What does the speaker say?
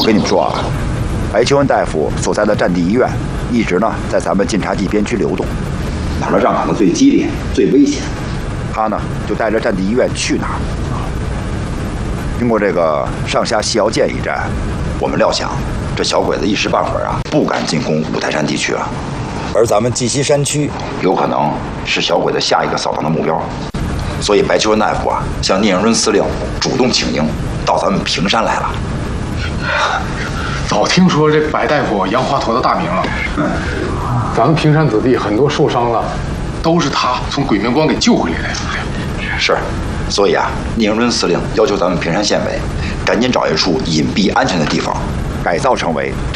我跟你们说啊，白求恩大夫所在的战地医院，一直呢在咱们晋察冀边区流动。 哪儿的仗打得最激烈、最危险， 他呢就带着战地医院去哪儿。经过这个上下西瑶涧一战，我们料想这小鬼子一时半会儿啊不敢进攻五台山地区了，而咱们稷西山区有可能是小鬼子下一个扫荡的目标。所以白求恩大夫啊向聂荣臻司令主动请缨，到咱们平山来了。 早听说这白大夫杨华佗的大名了。咱们平山子弟很多受伤了，都是他从鬼门关给救回来的。 是，所以啊，聂荣臻司令要求咱们平山县委赶紧找一处隐蔽安全的地方，改造成为